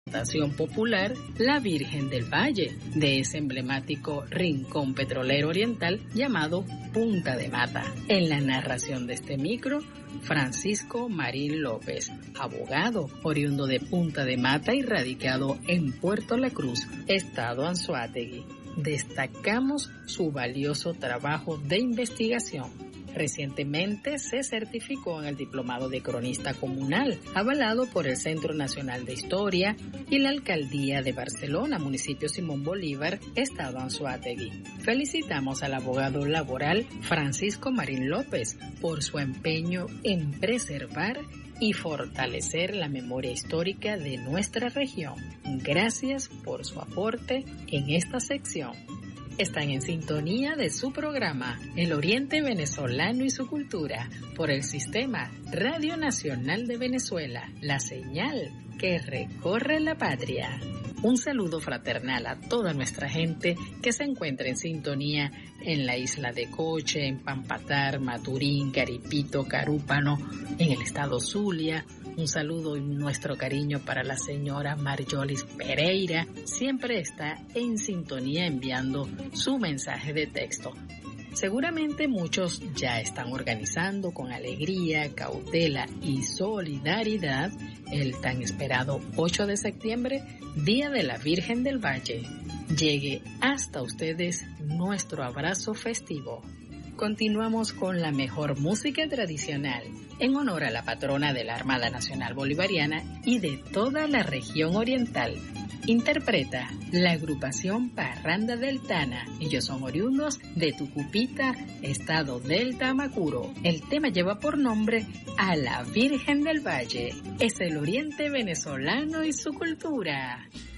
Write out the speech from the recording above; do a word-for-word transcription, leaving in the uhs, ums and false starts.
Representación popular La Virgen del Valle, de ese emblemático rincón petrolero oriental llamado Punta de Mata. En la narración de este micro, Francisco Marín López, abogado oriundo de Punta de Mata y radicado en Puerto La Cruz, Estado Anzoátegui. Destacamos su valioso trabajo de investigación. Recientemente se certificó en el Diplomado de Cronista Comunal, avalado por el Centro Nacional de Historia y la Alcaldía de Barcelona, municipio Simón Bolívar, Estado Anzoátegui. Felicitamos al abogado laboral Francisco Marín López por su empeño en preservar y fortalecer la memoria histórica de nuestra región. Gracias por su aporte en esta sección. Están en sintonía de su programa El Oriente Venezolano y su Cultura por el Sistema Radio Nacional de Venezuela, la señal que recorre la patria. Un saludo fraternal a toda nuestra gente que se encuentra en sintonía en la isla de Coche, en Pampatar, Maturín, Caripito, Carúpano, en el estado Zulia. Un saludo y nuestro cariño para la señora Marjolis Pereira. Siempre está en sintonía enviando su mensaje de texto. Seguramente muchos ya están organizando con alegría, cautela y solidaridad el tan esperado ocho de septiembre, Día de la Virgen del Valle. Llegue hasta ustedes nuestro abrazo festivo. Continuamos con la mejor música tradicional en honor a la patrona de la Armada Nacional Bolivariana y de toda la región oriental. Interpreta la agrupación Parranda del Tana. Ellos son oriundos de Tucupita, estado del Tamacuro. El tema lleva por nombre A la Virgen del Valle. Es el Oriente Venezolano y su cultura.